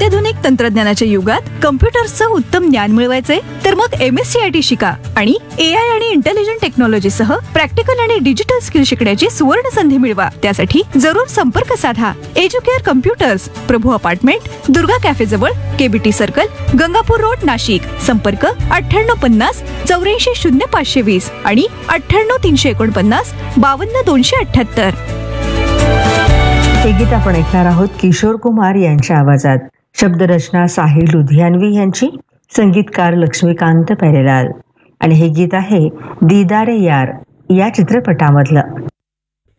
अत्याधुनिक तंत्रज्ञानाच्या युगात कम्प्युटर्सचं उत्तम ज्ञान मिळवायचे तर मग MSCIT शिका आणि AI आणि इंटेलिजंट टेक्नॉलॉजी सह प्रॅक्टिकल आणि डिजिटल स्किल शिकण्याची सुवर्ण संधी मिळवा. त्यासाठी जरूर संपर्क साधा. एज्युकेअर कम्प्युटर्स, प्रभू अपार्टमेंट, दुर्गा कॅफे जवळ, KBT circle, Gangapur road, Nashik. संपर्क 9850 84 0520 आणि 98 349 52 278. हे गीत आपण ऐकणार आहोत किशोर कुमार यांच्या आवाजात. शब्दरचना साहिल लुधियानवी यांची, संगीतकार लक्ष्मीकांत प्यारेलाल. आणि हे गीत आहे दीदारे यार या चित्रपटामधलं.